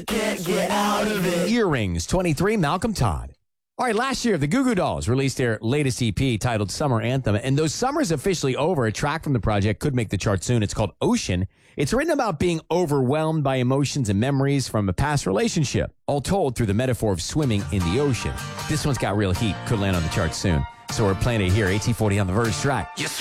Can't get out of it. Earrings, 23, Malcolm Todd. All right, last year, the Goo Goo Dolls released their latest EP titled Summer Anthem. And though summer's officially over, a track from the project could make the chart soon. It's called Ocean. It's written about being overwhelmed by emotions and memories from a past relationship, all told through the metaphor of swimming in the ocean. This one's got real heat, could land on the chart soon. So we're playing it here, AT40 on the Verge track.